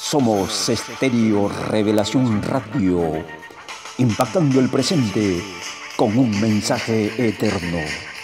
Somos Estéreo Revelación Radio, impactando el presente con un mensaje eterno.